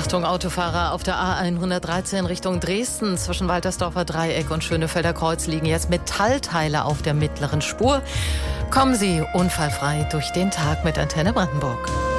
Achtung, Autofahrer auf der A113 Richtung Dresden. Zwischen Waltersdorfer Dreieck und Schönefelder Kreuz liegen jetzt Metallteile auf der mittleren Spur. Kommen Sie unfallfrei durch den Tag mit Antenne Brandenburg.